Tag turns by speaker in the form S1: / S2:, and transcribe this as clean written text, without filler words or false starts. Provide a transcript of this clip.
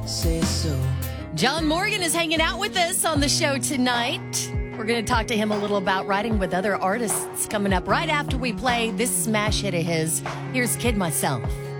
S1: Say so.
S2: John Morgan is hanging out with us on the show tonight. We're going to talk to him a little about writing with other artists coming up right after we play this smash hit of his. Here's Kid Myself.